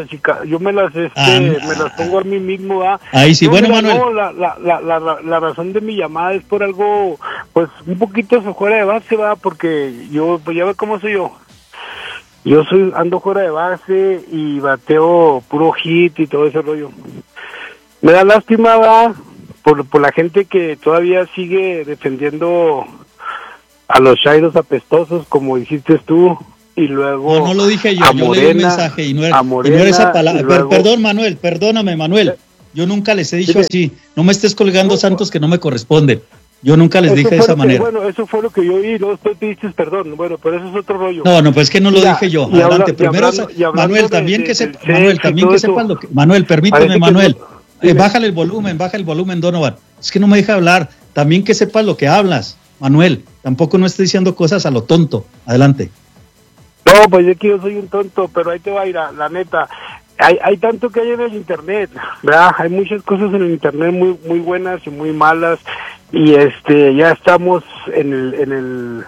pongo a mí mismo, ¿ah? Ahí sí, no, bueno, mira, Manuel. No, la razón de mi llamada es por algo, pues un poquito fuera de base, ¿va? Porque yo, pues ya ves cómo soy yo. Yo ando fuera de base y bateo puro hit y todo ese rollo. Me da lástima, ¿verdad? Por la gente que todavía sigue defendiendo a los chairos apestosos, como dijiste tú, y luego no lo dije yo, yo leí un mensaje y no era esa palabra. Luego... Perdón, Manuel, perdóname, Manuel. Yo nunca les he dicho así. No me estés colgando santos que no me corresponden. Yo nunca les dije de esa manera. Bueno, eso fue lo que yo oí, no te dices perdón. Bueno, pero eso es otro rollo. No, pues es que no lo dije yo. Adelante, primero, Manuel, también que sepan lo que... Manuel, permíteme, Manuel. Bájale el volumen, Donovan. Es que no me deja hablar. También que sepas lo que hablas, Manuel. Tampoco no estoy diciendo cosas a lo tonto. Adelante. No, pues es que yo soy un tonto, pero ahí te va a ir la neta. Hay tanto que hay en el internet, ¿verdad? Hay muchas cosas en el internet muy buenas y muy malas, y ya estamos en el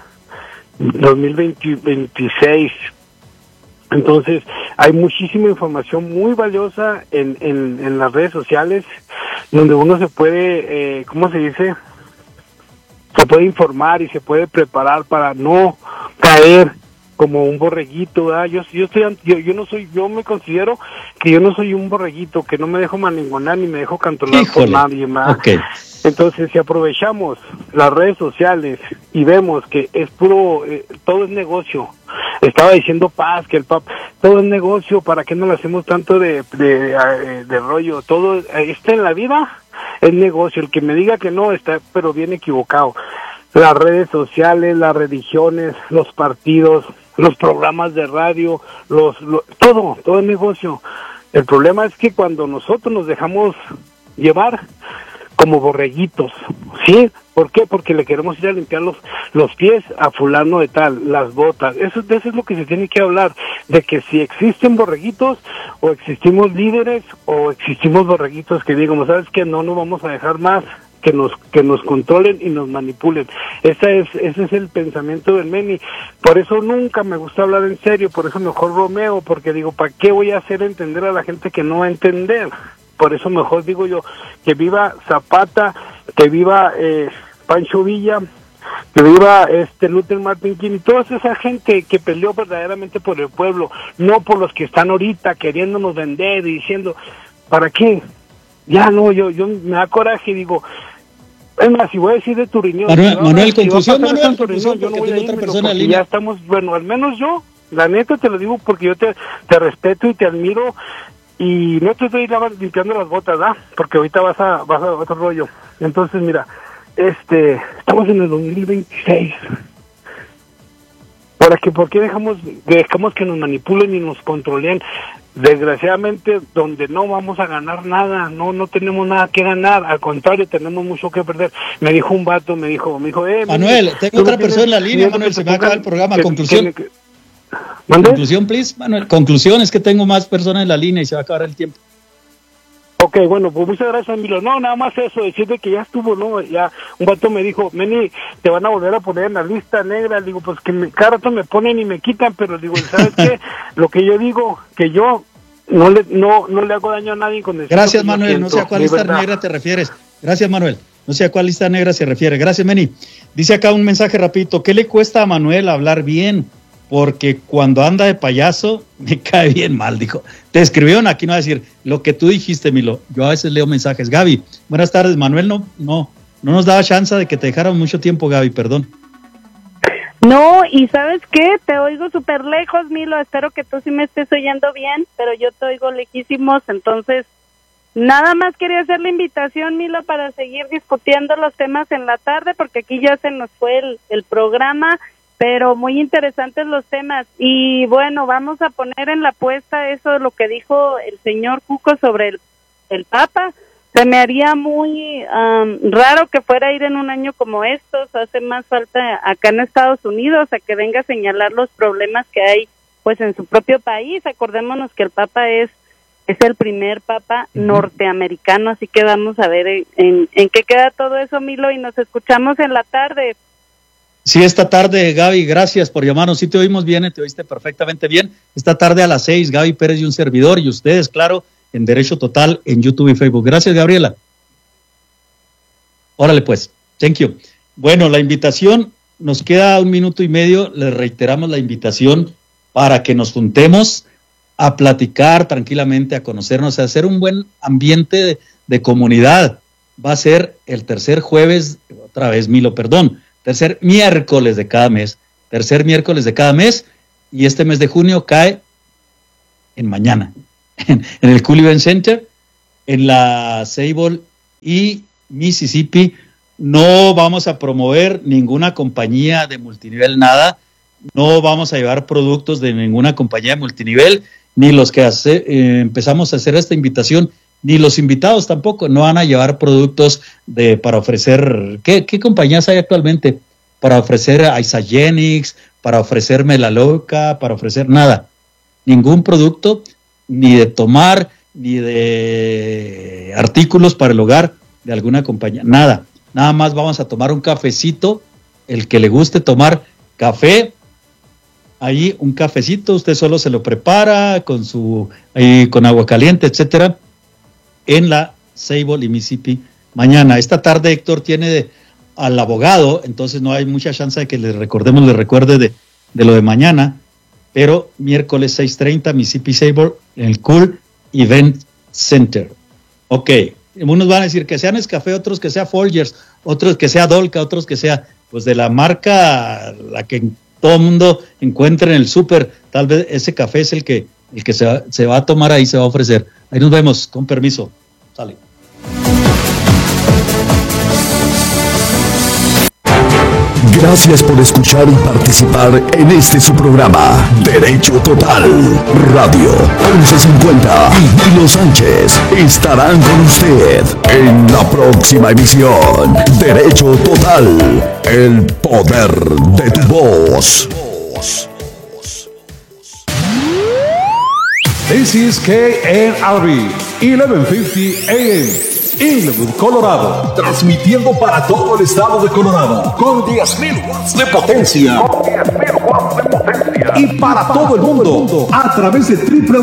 2026. Entonces, hay muchísima información muy valiosa en las redes sociales, donde uno se puede, ¿cómo se dice? Se puede informar y se puede preparar para no caer como un borreguito, ¿verdad? Yo me considero que yo no soy un borreguito, que no me dejo maningonar ni me dejo controlar por nadie más. Okay. Entonces, si aprovechamos las redes sociales y vemos que es puro, todo es negocio. Estaba diciendo Paz que todo es negocio, ¿para qué no le hacemos tanto de rollo? Todo está en la vida, es negocio. El que me diga que no está, pero bien equivocado. Las redes sociales, las religiones, los partidos, los programas de radio, todo es negocio. El problema es que cuando nosotros nos dejamos llevar como borreguitos, ¿sí? ¿Por qué? Porque le queremos ir a limpiar los pies a fulano de tal, las botas. Eso es lo que se tiene que hablar, de que si existen borreguitos, o existimos líderes, o existimos borreguitos que digamos, ¿sabes qué? No nos vamos a dejar más que nos controlen y nos manipulen. Ese es el pensamiento del Meni. Por eso nunca me gusta hablar en serio, por eso mejor bromeo, porque digo, ¿para qué voy a hacer entender a la gente que no va a entender? Por eso mejor digo yo, que viva Zapata, que viva Pancho Villa, que viva Luther Martin King y toda esa gente que peleó verdaderamente por el pueblo, no por los que están ahorita queriéndonos vender y diciendo, ¿para qué? Ya no, yo me da coraje y digo, es más, si voy a decir de tu riñón, Manuel, conclusión, yo no voy a irme, porque ya estamos, bueno, al menos yo, la neta te lo digo porque yo te respeto y te admiro, y no te estoy limpiando las botas, ¿verdad? Porque ahorita vas a otro rollo. Entonces, mira, estamos en el 2026. ¿Por qué dejamos que nos manipulen y nos controlen? Desgraciadamente, donde no vamos a ganar nada, no tenemos nada que ganar, al contrario, tenemos mucho que perder. Me dijo un vato, me dijo, Manuel, tengo otra persona en la línea, Manuel, se me va a acabar el programa. Conclusión. Conclusión, please, Manuel. Conclusión, es que tengo más personas en la línea y se va a acabar el tiempo. Ok, bueno, pues muchas gracias, Emilio. No, nada más eso, decirte que ya estuvo, ¿no? Ya un vato me dijo, Meni, te van a volver a poner en la lista negra. Digo, pues que cada rato me ponen y me quitan, pero digo, ¿sabes qué? Lo que yo digo, que yo no le hago daño a nadie con eso. Gracias, Manuel, no sé a cuál lista negra te refieres. Gracias, Manuel. No sé a cuál lista negra se refiere. Gracias, Meni. Dice acá un mensaje rapidito, ¿qué le cuesta a Manuel hablar bien? Porque cuando anda de payaso, me cae bien mal, dijo. Te escribieron aquí, no va a decir lo que tú dijiste, Milo. Yo a veces leo mensajes. Gaby, buenas tardes. Manuel no nos daba chance de que te dejáramos mucho tiempo, Gaby, perdón. No, y ¿sabes qué? Te oigo súper lejos, Milo. Espero que tú sí me estés oyendo bien, pero yo te oigo lejísimos. Entonces, nada más quería hacer la invitación, Milo, para seguir discutiendo los temas en la tarde, porque aquí ya se nos fue el programa. Pero muy interesantes los temas. Y bueno, vamos a poner en la apuesta eso de lo que dijo el señor Cuco sobre el Papa. Se me haría muy raro que fuera a ir en un año como estos. Hace más falta acá en Estados Unidos a que venga a señalar los problemas que hay pues en su propio país. Acordémonos que el Papa es el primer Papa norteamericano, así que vamos a ver en qué queda todo eso, Milo, y nos escuchamos en la tarde. Sí, esta tarde, Gaby, gracias por llamarnos. Sí te oímos bien, te oíste perfectamente bien. Esta tarde a las 6, Gaby Pérez y un servidor, y ustedes, claro, en Derecho Total, en YouTube y Facebook. Gracias, Gabriela. Órale, pues. Thank you. Bueno, la invitación, nos queda 1 minuto y medio. Les reiteramos la invitación para que nos juntemos a platicar tranquilamente, a conocernos, a hacer un buen ambiente de comunidad. Va a ser el tercer miércoles de cada mes, y este mes de junio cae en mañana, en el Cool Event Center, en la Sable y Mississippi. No vamos a promover ninguna compañía de multinivel, nada. No vamos a llevar productos de ninguna compañía de multinivel, ni los que empezamos a hacer esta invitación, ni los invitados tampoco. No van a llevar productos para ofrecer. ¿Qué compañías hay actualmente? Para ofrecer Isagenix, para ofrecer Melaleuca, para ofrecer nada. Ningún producto, ni de tomar, ni de artículos para el hogar de alguna compañía. Nada más vamos a tomar un cafecito. El que le guste tomar café, ahí un cafecito, usted solo se lo prepara con agua caliente, etcétera, en la Sable y Mississippi mañana. Esta tarde Héctor tiene al abogado, entonces no hay mucha chance de que le recuerde de lo de mañana, pero miércoles 6:30 Mississippi Sable en el Cool Event Center. Ok, unos van a decir que sea Nescafé, otros que sea Folgers, otros que sea Dolca, otros que sea pues de la marca la que todo el mundo encuentra en el súper. Tal vez ese café es el que se va a tomar ahí, se va a ofrecer. Ahí nos vemos, con permiso. Sale. Gracias por escuchar y participar en este su programa, Derecho Total Radio 1150. Y Milo Sánchez estarán con usted en la próxima emisión. Derecho Total, el poder de tu voz. This is KNRB 1150 AM. Inglewood, Colorado, transmitiendo para todo el estado de Colorado con 10,000 watts de potencia. Y para todo el mundo a través de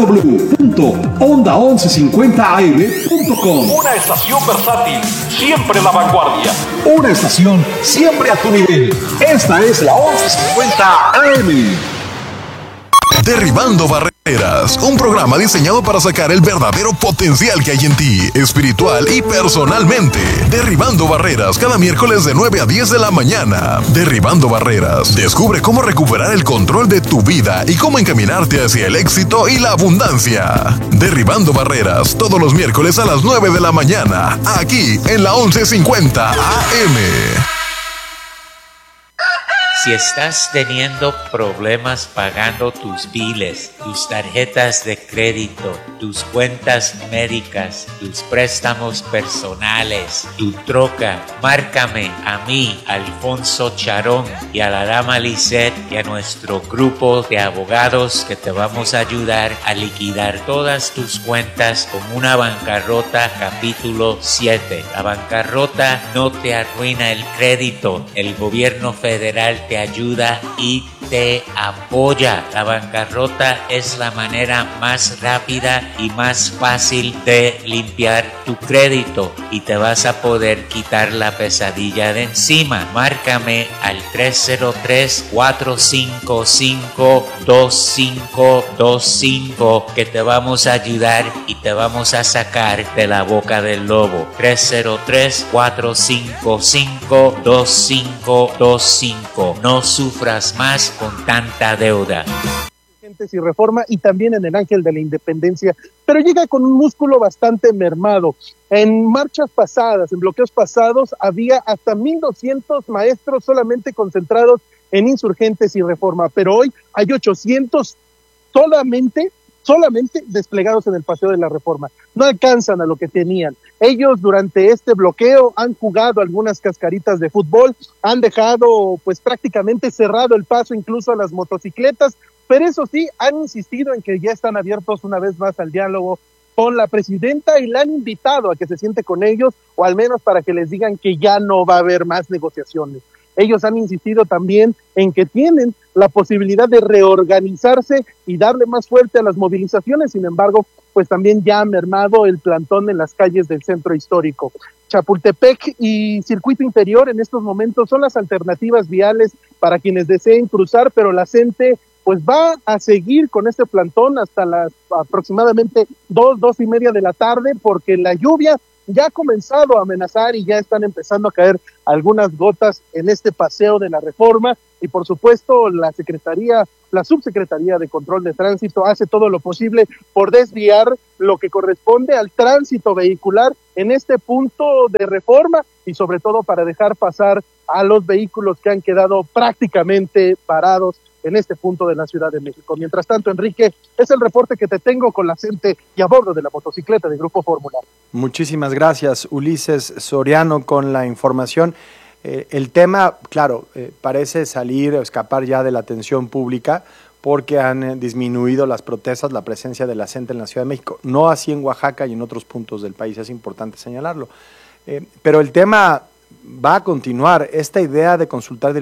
www.onda1150am.com. Una estación versátil, siempre la vanguardia. Una estación siempre a tu nivel. Esta es la 1150 AM. Derribando Barreras, un programa diseñado para sacar el verdadero potencial que hay en ti, espiritual y personalmente. Derribando Barreras, cada miércoles de 9 a 10 de la mañana. Derribando Barreras, descubre cómo recuperar el control de tu vida y cómo encaminarte hacia el éxito y la abundancia. Derribando Barreras, todos los miércoles a las 9 de la mañana, aquí en la 1150 AM. Si estás teniendo problemas pagando tus biles, tus tarjetas de crédito, tus cuentas médicas, tus préstamos personales, tu troca, márcame a mí, Alfonso Charón, y a la dama Lisette y a nuestro grupo de abogados que te vamos a ayudar a liquidar todas tus cuentas con una bancarrota capítulo 7. La bancarrota no te arruina el crédito, el gobierno federal te ayuda y te apoya. La bancarrota es la manera más rápida y más fácil de limpiar tu crédito y te vas a poder quitar la pesadilla de encima. Márcame al 303-455-2525 que te vamos a ayudar y te vamos a sacar de la boca del lobo. 303-455-2525. No sufras más con tanta deuda. Y Reforma y también en el Ángel de la Independencia, pero llega con un músculo bastante mermado. En marchas pasadas, en bloqueos pasados, había hasta 1,200 maestros solamente concentrados en Insurgentes y Reforma, pero hoy hay 800 solamente desplegados en el Paseo de la Reforma. No alcanzan a lo que tenían. Ellos durante este bloqueo han jugado algunas cascaritas de fútbol, han dejado pues prácticamente cerrado el paso incluso a las motocicletas, pero eso sí, han insistido en que ya están abiertos una vez más al diálogo con la presidenta y la han invitado a que se siente con ellos, o al menos para que les digan que ya no va a haber más negociaciones. Ellos han insistido también en que tienen la posibilidad de reorganizarse y darle más fuerte a las movilizaciones. Sin embargo, pues también ya ha mermado el plantón en las calles del centro histórico. Chapultepec y Circuito Interior en estos momentos son las alternativas viales para quienes deseen cruzar, pero la gente pues va a seguir con este plantón hasta las aproximadamente 2:30 de la tarde, porque la lluvia ya ha comenzado a amenazar y ya están empezando a caer algunas gotas en este paseo de la Reforma, y por supuesto la Subsecretaría de Control de Tránsito hace todo lo posible por desviar lo que corresponde al tránsito vehicular en este punto de Reforma, y sobre todo para dejar pasar a los vehículos que han quedado prácticamente parados en este punto de la Ciudad de México. Mientras tanto, Enrique, es el reporte que te tengo con la gente y a bordo de la motocicleta de Grupo Fórmula. Muchísimas gracias, Ulises Soriano, con la información. El tema, claro, parece salir o escapar ya de la atención pública porque han disminuido las protestas, la presencia de la gente en la Ciudad de México. No así en Oaxaca y en otros puntos del país, es importante señalarlo. Pero el tema va a continuar. Esta idea de consultar